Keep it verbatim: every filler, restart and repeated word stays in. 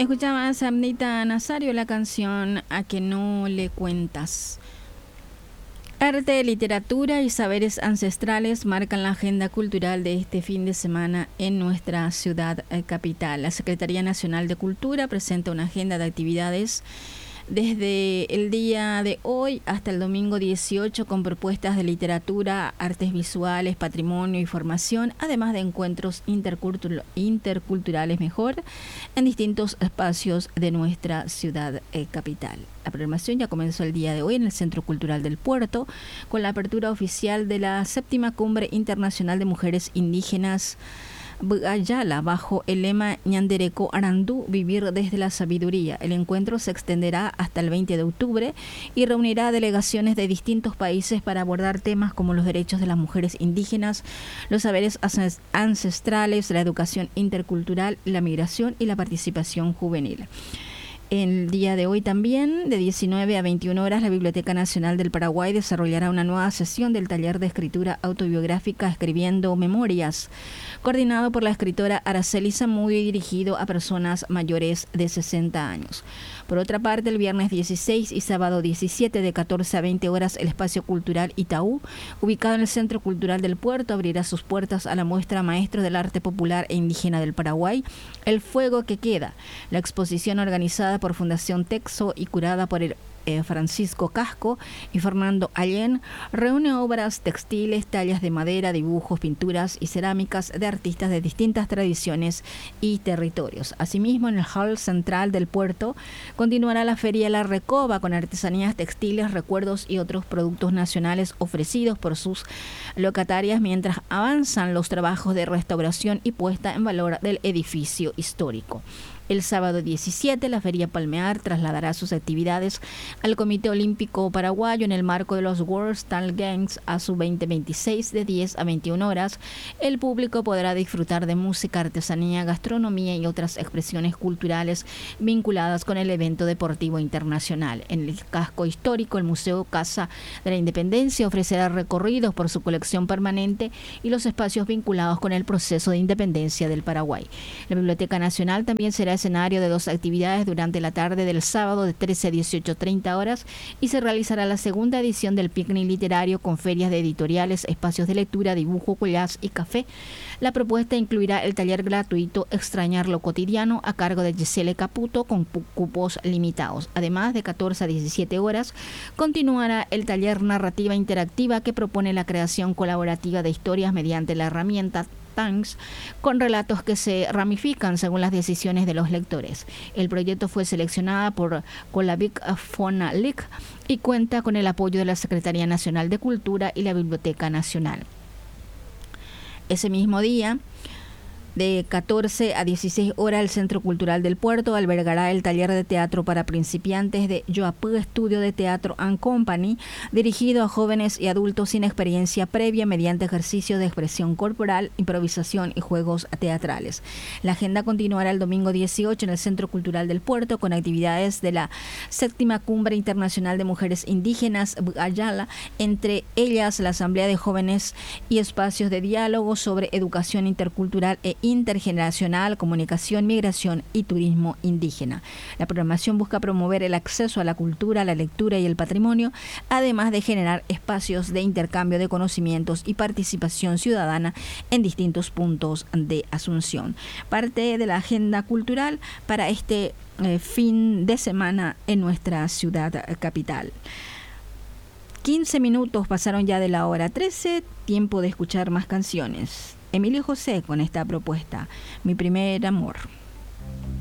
Escuchabas a Amnita Nazario la canción A que no le cuentas. Arte, literatura y saberes ancestrales marcan la agenda cultural de este fin de semana en nuestra ciudad eh, capital. La Secretaría Nacional de Cultura presenta una agenda de actividades desde el día de hoy hasta el domingo dieciocho con propuestas de literatura, artes visuales, patrimonio y formación, además de encuentros intercultur- interculturales mejor en distintos espacios de nuestra ciudad eh, capital. La programación ya comenzó el día de hoy en el Centro Cultural del Puerto con la apertura oficial de la séptima Cumbre Internacional de Mujeres Indígenas Ayala, bajo el lema Ñandereco Arandú, vivir desde la sabiduría. El encuentro se extenderá hasta el veinte de octubre y reunirá delegaciones de distintos países para abordar temas como los derechos de las mujeres indígenas, los saberes ancestrales, la educación intercultural, la migración y la participación juvenil. El día de hoy también, de diecinueve a veintiuna horas, la Biblioteca Nacional del Paraguay desarrollará una nueva sesión del taller de escritura autobiográfica Escribiendo Memorias, coordinado por la escritora Araceli Zamudio y dirigido a personas mayores de sesenta años. Por otra parte, el viernes dieciséis y sábado diecisiete de catorce a veinte horas, el Espacio Cultural Itaú, ubicado en el Centro Cultural del Puerto, abrirá sus puertas a la muestra Maestros del Arte Popular e Indígena del Paraguay, El Fuego que Queda. La exposición, organizada por Fundación Texo y curada por el Eh, Francisco Casco y Fernando Allén, reúne obras textiles, tallas de madera, dibujos, pinturas y cerámicas de artistas de distintas tradiciones y territorios. Asimismo, en el hall central del puerto continuará la Feria La Recoba con artesanías textiles, recuerdos y otros productos nacionales ofrecidos por sus locatarias mientras avanzan los trabajos de restauración y puesta en valor del edificio histórico. El sábado diecisiete, la Feria Palmear trasladará sus actividades al Comité Olímpico Paraguayo en el marco de los World Style Games a su veinte veintiséis de diez a veintiuna horas. El público podrá disfrutar de música, artesanía, gastronomía y otras expresiones culturales vinculadas con el evento deportivo internacional. En el casco histórico, el Museo Casa de la Independencia ofrecerá recorridos por su colección permanente y los espacios vinculados con el proceso de independencia del Paraguay. La Biblioteca Nacional también será escenario de dos actividades durante la tarde del sábado de trece a dieciocho treinta horas y se realizará la segunda edición del picnic literario con ferias de editoriales, espacios de lectura, dibujo, collage y café. La propuesta incluirá el taller gratuito Extrañar lo cotidiano a cargo de Gisele Caputo con cupos limitados. Además, de catorce a diecisiete horas continuará el taller Narrativa Interactiva que propone la creación colaborativa de historias mediante la herramienta Tanks, con relatos que se ramifican según las decisiones de los lectores. El proyecto fue seleccionado por Colavic Fonalic y cuenta con el apoyo de la Secretaría Nacional de Cultura y la Biblioteca Nacional. Ese mismo día, de catorce a dieciséis horas, el Centro Cultural del Puerto albergará el taller de teatro para principiantes de Yoapú Estudio de Teatro and Company, dirigido a jóvenes y adultos sin experiencia previa mediante ejercicios de expresión corporal, improvisación y juegos teatrales. La agenda continuará el domingo dieciocho en el Centro Cultural del Puerto con actividades de la séptima Cumbre Internacional de Mujeres Indígenas Ayala, entre ellas la Asamblea de Jóvenes y espacios de diálogo sobre educación intercultural e intergeneracional, comunicación, migración y turismo indígena. La programación busca promover el acceso a la cultura, la lectura y el patrimonio, además de generar espacios de intercambio de conocimientos y participación ciudadana en distintos puntos de Asunción. Parte de la agenda cultural para este eh, fin de semana en nuestra ciudad capital. quince minutos pasaron ya de la hora trece, tiempo de escuchar más canciones. Emilio José con esta propuesta, Mi Primer Amor.